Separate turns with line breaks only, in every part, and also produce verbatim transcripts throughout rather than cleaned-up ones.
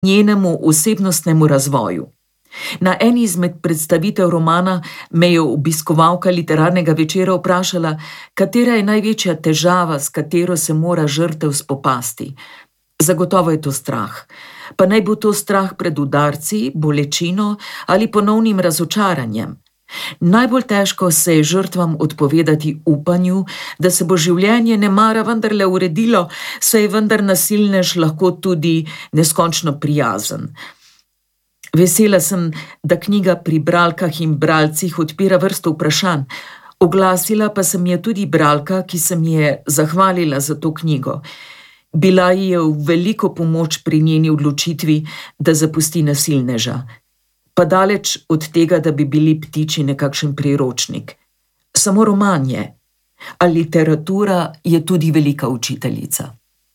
njenemu osebnostnemu razvoju. Na eni izmed predstavitev romana me je obiskovalka literarnega večera vprašala, katera je največja težava, s katero se mora žrtev spopasti. Zagotovo je to strah. Pa naj bo to strah pred udarci, bolečino ali ponovnim razočaranjem. Najbolj težko se je žrtvam odpovedati upanju, da se bo življenje nemara vendarle uredilo, saj je vendar nasilnež lahko tudi neskončno prijazen. Vesela sem, da knjiga pri bralkah in bralcih odpira vrsto vprašanj. Oglasila pa se mi je tudi bralka, ki se mi je zahvalila za to knjigo. Bila ji je v veliko pomoč pri njeni odločitvi, da zapusti nasilneža. Pa daleč od tega, da bi bili ptiči nekakšen priročnik. Samo roman je, a literatura je tudi velika učiteljica.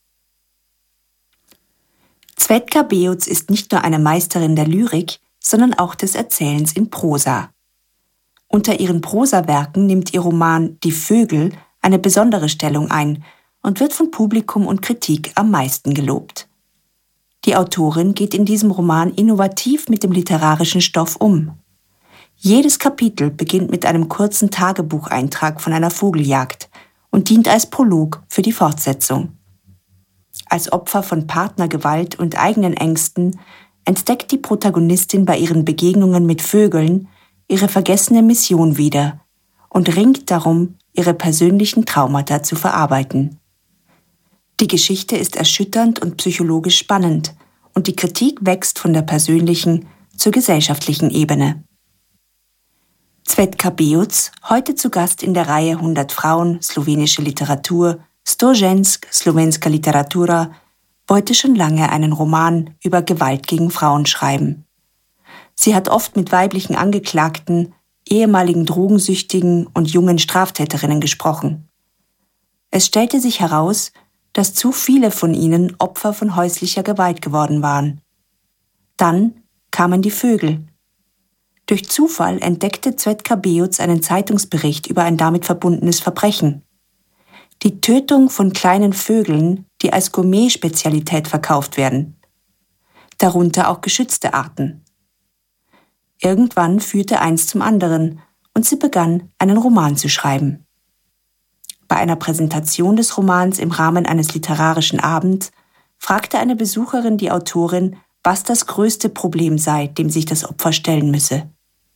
Cvetka Beutz ist nicht nur eine Meisterin der Lyrik, sondern auch des Erzählens in Prosa. Unter ihren Prosawerken nimmt ihr Roman Die Vögel eine besondere Stellung ein und wird von Publikum und Kritik am meisten gelobt. Die Autorin geht in diesem Roman innovativ mit dem literarischen Stoff um. Jedes Kapitel beginnt mit einem kurzen Tagebucheintrag von einer Vogeljagd und dient als Prolog für die Fortsetzung. Als Opfer von Partnergewalt und eigenen Ängsten entdeckt die Protagonistin bei ihren Begegnungen mit Vögeln ihre vergessene Mission wieder und ringt darum, ihre persönlichen Traumata zu verarbeiten. Die Geschichte ist erschütternd und psychologisch spannend und die Kritik wächst von der persönlichen zur gesellschaftlichen Ebene. Cvetka Beutz, heute zu Gast in der Reihe hundert Frauen, slowenische Literatur, sto žensk, slovenska literatura, wollte schon lange einen Roman über Gewalt gegen Frauen schreiben. Sie hat oft mit weiblichen Angeklagten, ehemaligen Drogensüchtigen und jungen Straftäterinnen gesprochen. Es stellte sich heraus, dass zu viele von ihnen Opfer von häuslicher Gewalt geworden waren. Dann kamen die Vögel. Durch Zufall entdeckte Cvetka Beutz einen Zeitungsbericht über ein damit verbundenes Verbrechen. Die Tötung von kleinen Vögeln, die als Gourmet-Spezialität verkauft werden. Darunter auch geschützte Arten. Irgendwann führte eins zum anderen und sie begann, einen Roman zu schreiben. Bei einer Präsentation des Romans im Rahmen eines literarischen Abends fragte eine Besucherin die Autorin, was das größte Problem sei, dem sich das Opfer stellen müsse.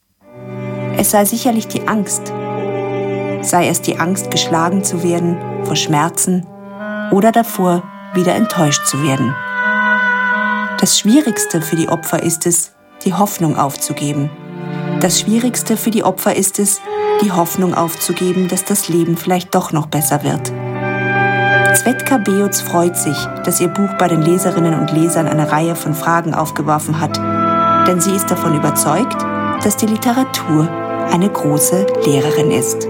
Es sei sicherlich die Angst. Sei es die Angst, geschlagen zu werden, vor Schmerzen oder davor, wieder enttäuscht zu werden. Das Schwierigste für die Opfer ist es, die Hoffnung aufzugeben. Das Schwierigste für die Opfer ist es, die Hoffnung aufzugeben, dass das Leben vielleicht doch noch besser wird. Cvetka Beutz freut sich, dass ihr Buch bei den Leserinnen und Lesern eine Reihe von Fragen aufgeworfen hat, denn sie ist davon überzeugt, dass die Literatur eine große Lehrerin ist.